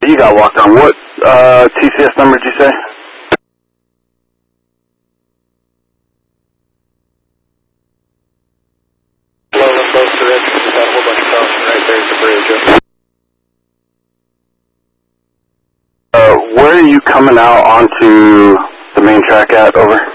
You got walked on. What TCS number did you say? Where are you coming out onto the main track at? Over.